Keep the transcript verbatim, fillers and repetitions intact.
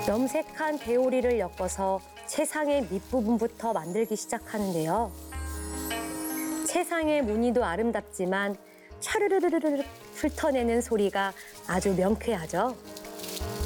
염색한 배오리를 엮어서 채상의 밑부분부터 만들기 시작하는데요. 채상의 무늬도 아름답지만 촤르르르르 훑어내는 소리가 아주 명쾌하죠.